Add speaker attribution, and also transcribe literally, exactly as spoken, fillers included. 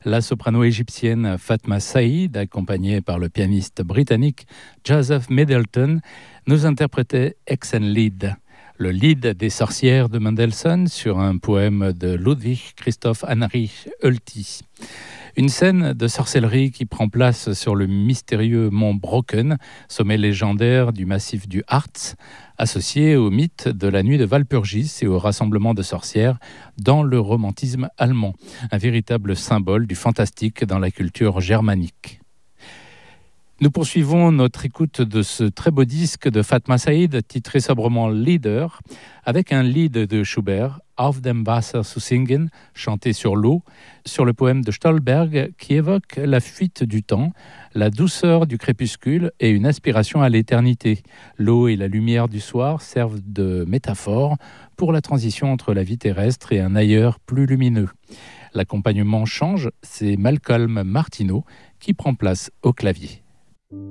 Speaker 1: La soprano égyptienne Fatma Saïd, accompagnée par le pianiste britannique Joseph Middleton, nous interprétait Hexenlied, le Lied des sorcières de Mendelssohn sur un poème de Ludwig Christoph Heinrich Hölty. Une scène de sorcellerie qui prend place sur le mystérieux mont Brocken, sommet légendaire du massif du Harz, associé au mythe de la nuit de Walpurgis et au rassemblement de sorcières dans le romantisme allemand, un véritable symbole du fantastique dans la culture germanique. Nous poursuivons notre écoute de ce très beau disque de Fatma Saïd, titré sobrement Lieder, avec un lied de Schubert, Auf dem Wasser zu singen, chanté sur l'eau, sur le poème de Stolberg qui évoque la fuite du temps, la douceur du crépuscule et une aspiration à l'éternité. L'eau et la lumière du soir servent de métaphore pour la transition entre la vie terrestre et un ailleurs plus lumineux. L'accompagnement change, c'est Malcolm Martineau qui prend place au clavier.